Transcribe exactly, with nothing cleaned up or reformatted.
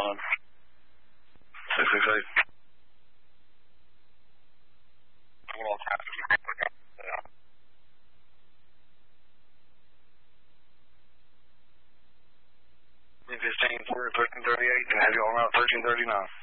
on. six six eight. fifteen for thirteen thirty-eight, can have you on route thirteen thirty-nine.